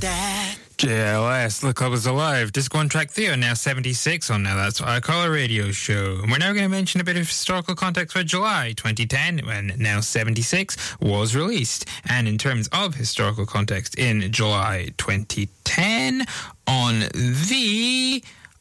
JLS, The Club is Alive, Disc 1 track Theo, now 76 on Now That's What I Call a Radio Show. And we're now going to mention a bit of historical context for July 2010, when Now 76 was released. And in terms of historical context in July 2010, on the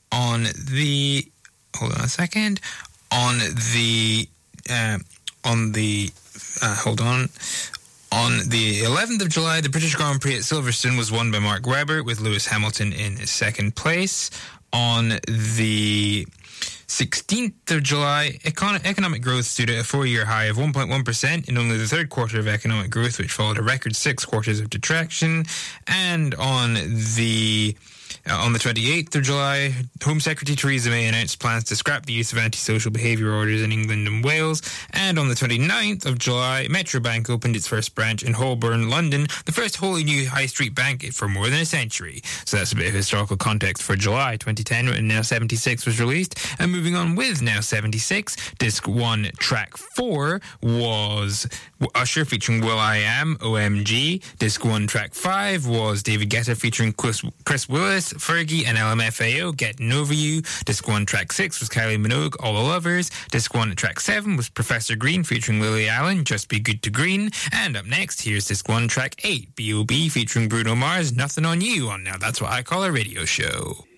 On the 11th of July, the British Grand Prix at Silverstone was won by Mark Webber, with Lewis Hamilton in second place. On the 16th of July, economic growth stood at a four-year high of 1.1% in only the third quarter of economic growth, which followed a record 6 quarters of detraction. And on the 28th of July, Home Secretary Theresa May announced plans to scrap the use of antisocial behaviour orders in England and Wales. And on the 29th of July, Metro Bank opened its first branch in Holborn, London, the first wholly new high street bank for more than a century. So that's a bit of historical context for July 2010, when Now 76 was released. And moving on with Now 76, Disc 1, Track 4 was Usher featuring will.i.am, OMG. Disc 1, Track 5 was David Guetta featuring Chris Willis, Fergie and LMFAO, Getting Over You. Disc 1, Track 6 was Kylie Minogue, All the Lovers. Disc 1, Track 7 was Professor Green featuring Lily Allen, Just Be Good to Green. And up next, here's Disc 1, Track 8, B.O.B. featuring Bruno Mars, Nothing on You on Now That's What I Call a Radio Show.